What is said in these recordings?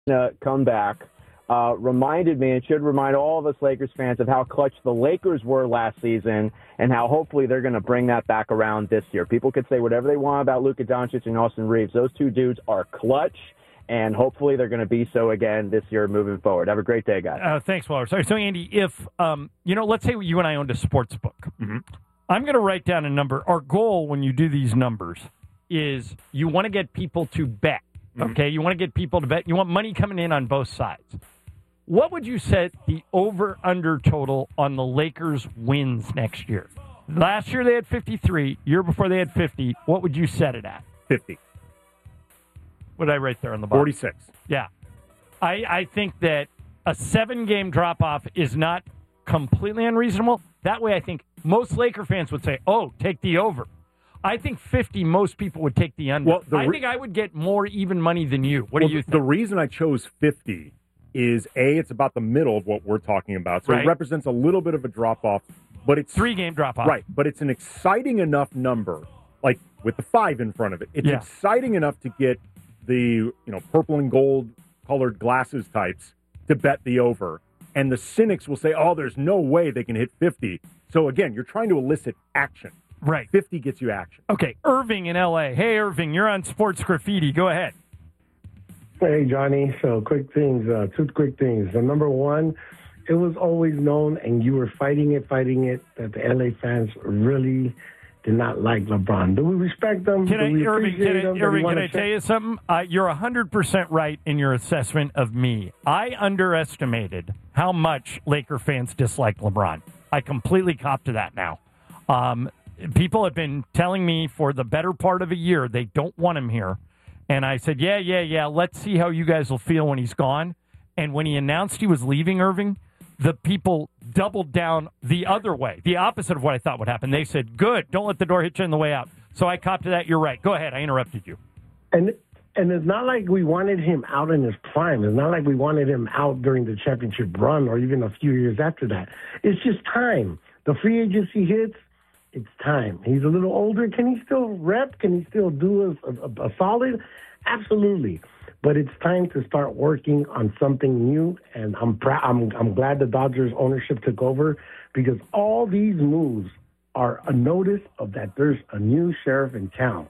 come back reminded me, and should remind all of us Lakers fans, of how clutch the Lakers were last season and how hopefully they're going to bring that back around this year. People could say whatever they want about Luka Doncic and Austin Reeves. Those two dudes are clutch, and hopefully they're going to be so again this year moving forward. Have a great day, guys. Thanks, Waller. So, Andy, if, let's say you and I owned a sports book. Mm-hmm. I'm going to write down a number. Our goal when you do these numbers is you want to get people to bet. Okay, you want to get people to bet. You want money coming in on both sides. What would you set the over-under total on the Lakers' wins next year? Last year they had 53. Year before they had 50. What would you set it at? 50. What did I write there on the bottom? 46. Yeah. I think that a 7-game drop-off is not completely unreasonable. That way I think most Laker fans would say, oh, take the over. I think 50, most people would take the under. Well, I think I would get more even money than you. What do you think? The reason I chose 50 is, A, it's about the middle of what we're talking about. So It represents a little bit of a drop-off. But it's 3-game drop-off. Right, but it's an exciting enough number, like with the 5 in front of it. It's exciting enough to get the purple and gold colored glasses types to bet the over. And the cynics will say, oh, there's no way they can hit 50. So, again, you're trying to elicit action. Right. 50 gets you action. Okay, Irving in L.A. Hey, Irving, you're on Sports Graffiti. Go ahead. Hey, Johnny. So, quick things, 2 quick things. So, number one, it was always known, and you were fighting it, that the L.A. fans really did not like LeBron. Do we respect them? Irving, can I tell you something? You're 100% right in your assessment of me. I underestimated how much Laker fans dislike LeBron. I completely cop to that now. People have been telling me for the better part of a year they don't want him here. And I said, yeah, let's see how you guys will feel when he's gone. And when he announced he was leaving, Irving, the people doubled down the other way, the opposite of what I thought would happen. They said, good, don't let the door hit you on the way out. So I copped to that. You're right. Go ahead. I interrupted you. And it's not like we wanted him out in his prime. It's not like we wanted him out during the championship run or even a few years after that. It's just time. The free agency hits. It's time. He's a little older. Can he still rep? Can he still do a solid? Absolutely. But it's time to start working on something new, and I'm glad the Dodgers ownership took over, because all these moves are a notice of that there's a new sheriff in town.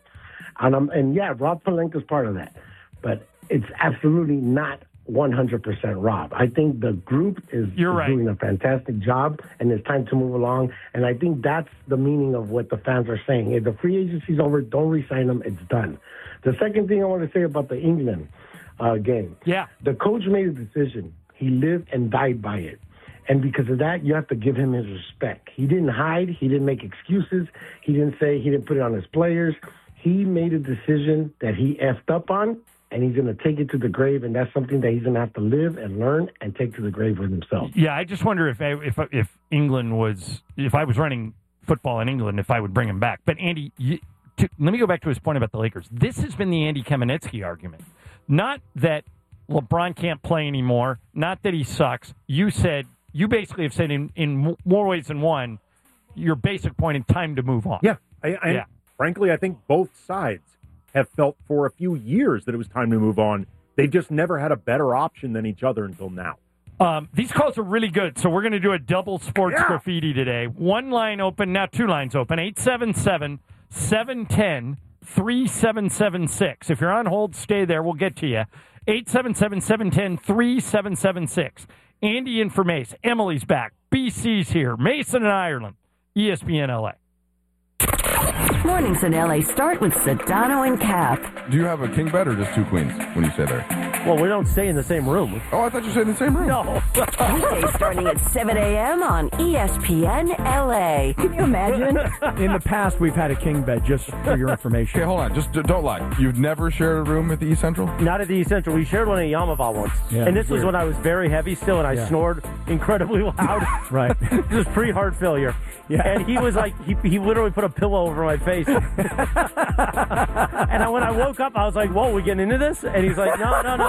And Rob Pelinka's part of that. But it's absolutely not 100% Rob. I think the group is doing a fantastic job, and it's time to move along. And I think that's the meaning of what the fans are saying. If the free agency's over, don't re-sign them. It's done. The second thing I want to say about the England game. Yeah. The coach made a decision. He lived and died by it. And because of that, you have to give him his respect. He didn't hide. He didn't make excuses. He didn't put it on his players. He made a decision that he effed up on, and he's going to take it to the grave, and that's something that he's going to have to live and learn and take to the grave with himself. Yeah, I just wonder if England was, if I was running football in England, if I would bring him back. But Andy, let me go back to his point about the Lakers. This has been the Andy Kamenetsky argument. Not that LeBron can't play anymore, not that he sucks. You basically have said in more ways than one, your basic point in time to move on. Yeah. Frankly, I think both sides have felt for a few years that it was time to move on. They've just never had a better option than each other until now. These calls are really good, so we're going to do a double sports graffiti today. One line open, now 2 lines open, 877-710-3776. If you're on hold, stay there. We'll get to you. 877-710-3776. Andy in for Mace. Emily's back. BC's here. Mason in Ireland. ESPN LA. Mornings in LA start with Sedano and Cap. Do you have a king bed or just 2 queens when you stay there? Well, we don't stay in the same room. Oh, I thought you stayed in the same room. No. Weekdays starting at 7 a.m. on ESPN LA. Can you imagine? In the past, we've had a king bed, just for your information. Okay, hold on. Just don't lie. You've never shared a room at the East Central? Not at the East Central. We shared one at Yamava once. Yeah, and this was when I was very heavy still, and I snored incredibly loud. Right. This was pre-heart failure. Yeah. And he was like, he literally put a pillow over my face. And when I woke up, I was like, whoa, we getting into this? And he's like, no.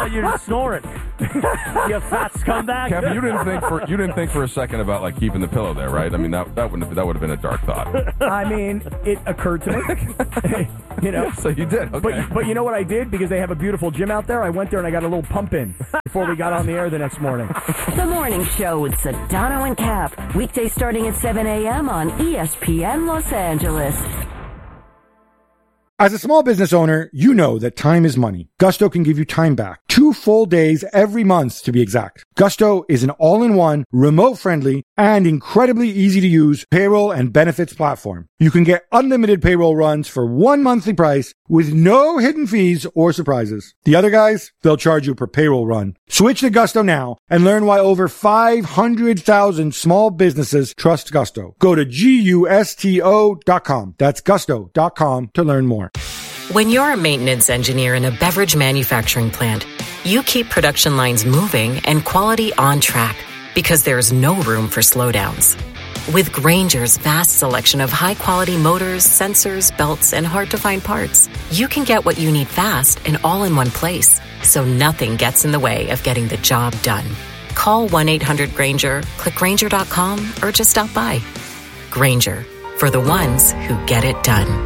thought you were snoring. You fat scumbag. Kevin, you didn't think for a second about like keeping the pillow there, right? I mean, that would have been a dark thought. I mean, it occurred to me. So you did. Okay. But you know what I did? Because they have a beautiful gym out there, I went there and I got a little pump in before we got on the air the next morning. The Morning Show with Sedano and Cap. Weekdays starting at 7 a.m. on ESPN Los Angeles. As a small business owner, you know that time is money. Gusto can give you time back. 2 full days every month, to be exact. Gusto is an all-in-one, remote-friendly, and incredibly easy-to-use payroll and benefits platform. You can get unlimited payroll runs for one monthly price with no hidden fees or surprises. The other guys, they'll charge you per payroll run. Switch to Gusto now and learn why over 500,000 small businesses trust Gusto. Go to GUSTO.com. That's Gusto.com to learn more. When you're a maintenance engineer in a beverage manufacturing plant, you keep production lines moving and quality on track because there's no room for slowdowns. With Grainger's vast selection of high-quality motors, sensors, belts, and hard-to-find parts, you can get what you need fast and all in one place, so nothing gets in the way of getting the job done. Call 1-800-GRAINGER, click Grainger.com, or just stop by. Grainger, for the ones who get it done.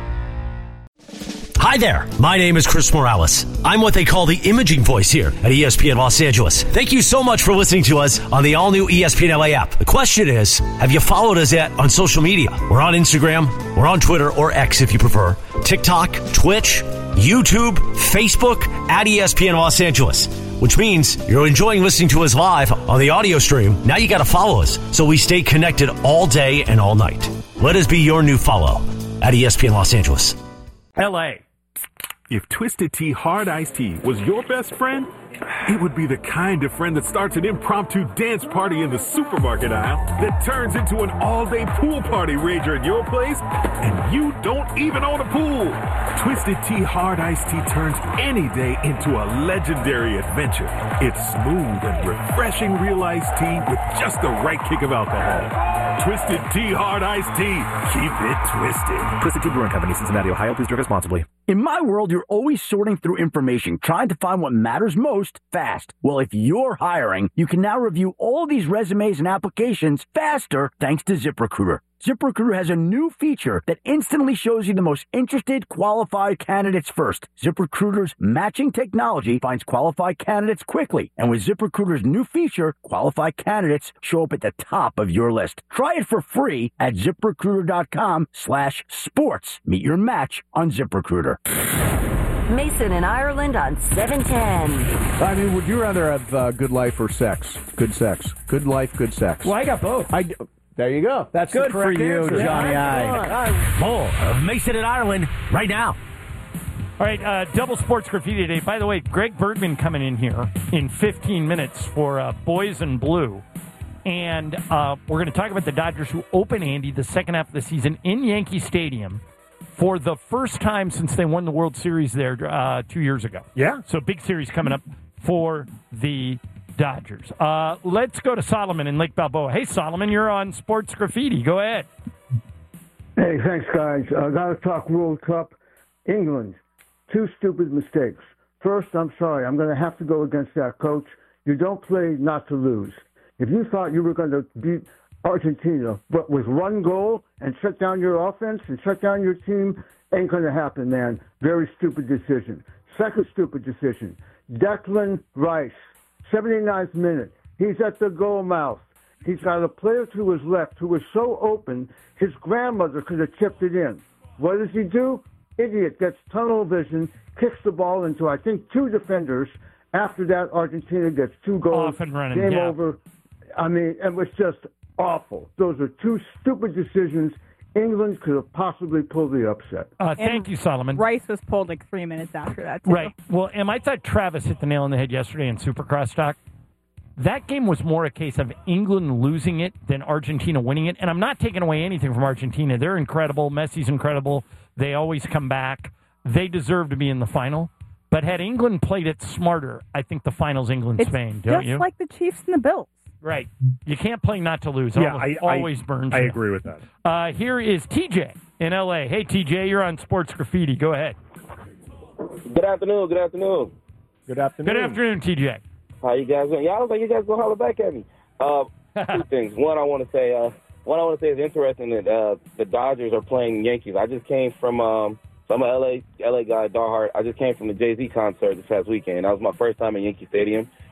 Hi there, my name is Chris Morales. I'm what they call the imaging voice here at ESPN Los Angeles. Thank you so much for listening to us on the all-new ESPN LA app. The question is, have you followed us yet on social media? We're on Instagram, we're on Twitter, or X if you prefer, TikTok, Twitch, YouTube, Facebook, at ESPN Los Angeles. Which means you're enjoying listening to us live on the audio stream. Now you got to follow us so we stay connected all day and all night. Let us be your new follow at ESPN Los Angeles. LA. If Twisted Tea Hard Iced Tea was your best friend, it would be the kind of friend that starts an impromptu dance party in the supermarket aisle that turns into an all-day pool party rager at your place, and you don't even own a pool. Twisted Tea Hard Iced Tea turns any day into a legendary adventure. It's smooth and refreshing real iced tea with just the right kick of alcohol. Twisted Tea Hard Iced Tea. Keep it twisted. Twisted Tea Brewing Company, Cincinnati, Ohio. Please drink responsibly. In my world, you're always sorting through information, trying to find what matters most fast. Well, if you're hiring, you can now review all these resumes and applications faster thanks to ZipRecruiter. ZipRecruiter has a new feature that instantly shows you the most interested, qualified candidates first. ZipRecruiter's matching technology finds qualified candidates quickly. And with ZipRecruiter's new feature, qualified candidates show up at the top of your list. Try it for free at ZipRecruiter.com/sports. Meet your match on ZipRecruiter. Mason in Ireland on 710. I mean, would you rather have good life or sex? Good sex. Good life, good sex. Well, I got both. There you go. That's good the correct for you, answer. Johnny I. More of Mason in Ireland right now. All right, double sports graffiti today. By the way, Greg Bergman coming in here in 15 minutes for Boys in Blue. And we're going to talk about the Dodgers who open, Andy, the second half of the season in Yankee Stadium for the first time since they won the World Series there 2 years ago. Yeah. So big series coming up for the Dodgers. Let's go to Solomon in Lake Balboa. Hey, Solomon, you're on Sports Graffiti. Go ahead. Hey, thanks, guys. Got to talk World Cup. England, 2 stupid mistakes. First, I'm sorry. I'm going to have to go against that coach. You don't play not to lose. If you thought you were going to beat Argentina, but with 1 goal and shut down your offense and shut down your team, ain't going to happen, man. Very stupid decision. Second stupid decision, Declan Rice. 79th minute. He's at the goal mouth. He's got a player to his left who was so open, his grandmother could have chipped it in. What does he do? Idiot gets tunnel vision, kicks the ball into, I think, 2 defenders. After that, Argentina gets 2 goals. Off and running, Game yeah. over. I mean, it was just awful. Those are 2 stupid decisions. England could have possibly pulled the upset. Thank you, Solomon. Rice was pulled like 3 minutes after that, too. Right. Well, I thought Travis hit the nail on the head yesterday in Supercross talk. That game was more a case of England losing it than Argentina winning it. And I'm not taking away anything from Argentina. They're incredible. Messi's incredible. They always come back. They deserve to be in the final. But had England played it smarter, I think the final's England-Spain, don't you? Just like the Chiefs and the Bills. Right. You can't play not to lose. Yeah, always burns. I agree with that. Here is TJ in L.A. Hey, TJ, you're on Sports Graffiti. Go ahead. Good afternoon. Good afternoon. Good afternoon, TJ. How you guys doing? Yeah, I don't think you guys gonna holler back at me. Two things. One, I want to say it's interesting that the Dodgers are playing Yankees. I just came from so I'm a LA guy, diehard. I just came from the Jay-Z concert this past weekend. That was my first time at Yankee Stadium.